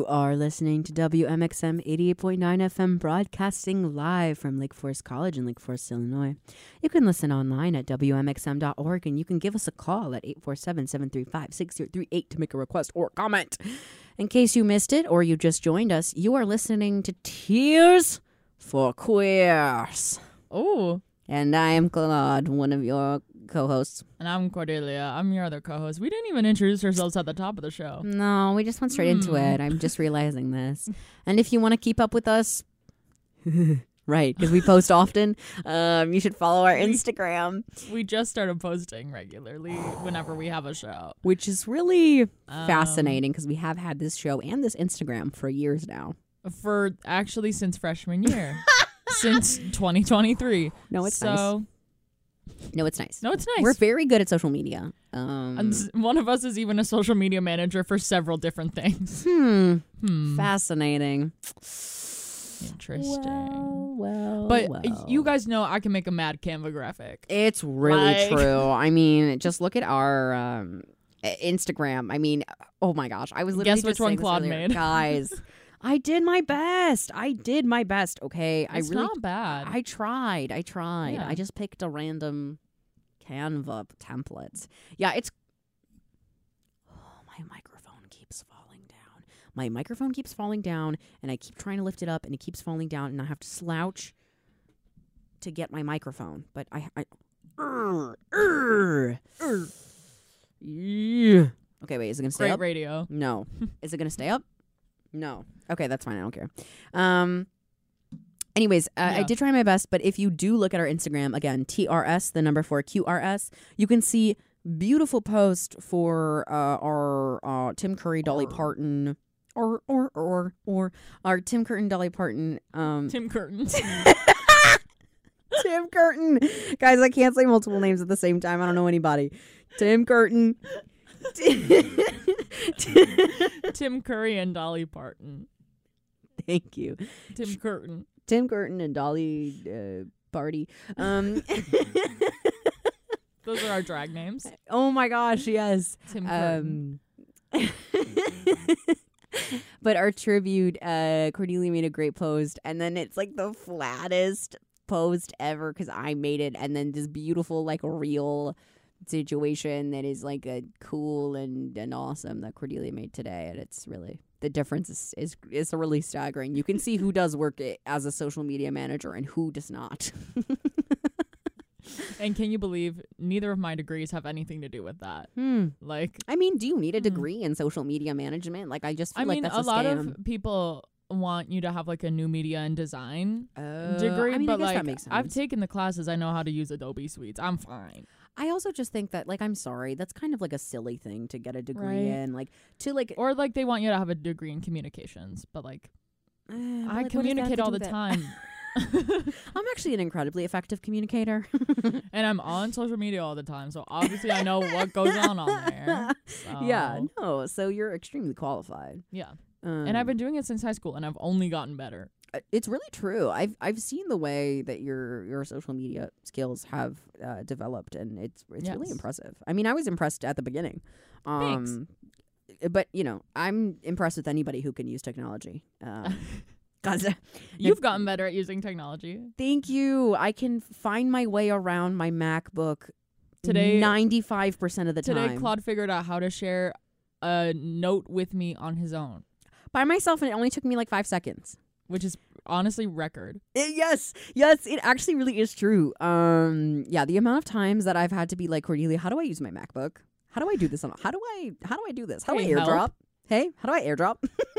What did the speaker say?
You are listening to WMXM 88.9 FM, broadcasting live from Lake Forest College in Lake Forest, Illinois. You can listen online at WMXM.org, and you can give us a call at 847-735-6038 to make a request or comment. In case you missed it or you just joined us, you are listening to Tears for Queers. Oh. And I am Claude, one of your co-hosts. And I'm Cordelia. I'm your other co-host. We didn't even introduce ourselves at the top of the show. No, we just went straight into it. I'm just realizing this. And if you want to keep up with us, right, because we post often, you should follow our Instagram. We just started posting regularly whenever we have a show. Which is really fascinating because we have had this show and this Instagram for years now. For actually since freshman year. Since 2023. No, it's nice. No, it's nice. No, it's nice. We're very good at social media. And one of us is even a social media manager for several different things. Fascinating. Interesting. Well. You guys know I can make a mad Canva graphic. It's really true. I mean, just look at our Instagram. I mean, oh my gosh. I was literally Guess which one Claude made. Guys, I did my best. Okay. It's not bad. I tried. Yeah. I just picked a random Canva template. Yeah, it's... Oh, my microphone keeps falling down. My microphone keeps falling down, and I keep trying to lift it up, and it keeps falling down, and I have to slouch to get my microphone. But Yeah. Okay, wait, is it going to stay Great up? radio. No. Is it going to stay up? No. Okay, that's fine. I don't care. Anyways, I did try my best, but if you do look at our Instagram, again, TRS, the number 4, QRS, you can see beautiful post for our Tim Curry, Dolly Parton, or our Tim Curtin, Dolly Parton. Tim Curtin. Tim Curtin. Guys, I can't say multiple names at the same time. I don't know anybody. Tim Curtin. Tim Curry and Dolly Parton. Thank you. Tim Curtin. Tim Curtin and Dolly Party. Those are our drag names. Oh my gosh, yes. Tim Curtin. But our tribute, Cordelia made a great post, and then it's like the flattest post ever because I made it, and then this beautiful like real situation that is like a cool and awesome that Cordelia made today, and it's really the difference is really staggering. You can see who does work as a social media manager and who does not. And can you believe neither of my degrees have anything to do with that? Like, I mean, do you need a degree in social media management? Like, I just feel like that's a lot scam. of people want you to have like a new media and design I degree, mean, I but guess like that makes sense. I've taken the classes. I know how to use Adobe Suites. I'm fine. I also just think that, like, I'm sorry, that's kind of like a silly thing to get a degree Right. in, like, to like, Or like they want you to have a degree in communications, but like but, I like, what does that have communicate to all do the with it? time. I'm actually an incredibly effective communicator. And I'm on social media all the time, so obviously I know what goes on there. So, Yeah, no, so you're extremely qualified. yeah. And I've been doing it since high school, and I've only gotten better. It's really true. I've seen the way that your social media skills have developed, and it's really Yes. impressive. I mean, I was impressed at the beginning. Thanks. But you know, I'm impressed with anybody who can use technology. 'Cause, You've gotten better at using technology. thank you. I can find my way around my MacBook Today- 95% of the Today, time Claude figured out how to share a note with me on his own, by myself, and it only took me like 5 seconds. which is honestly record. Yes, it actually really is true. Yeah, the amount of times that I've had to be like, Cordelia, how do I use my MacBook? How do I do this? How do I do this? How do I Hey, help. airdrop? Hey, how do I airdrop?